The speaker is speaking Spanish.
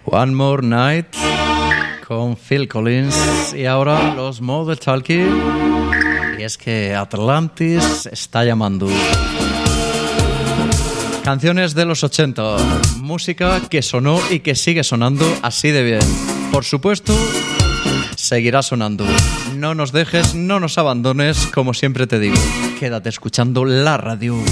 One More Night con Phil Collins y ahora los Mother Talking. Y es que Atlantis está llamando. Canciones de los 80, música que sonó y que sigue sonando así de bien. Por supuesto, seguirá sonando. No nos dejes, no nos abandones, como siempre te digo. Quédate escuchando la radio.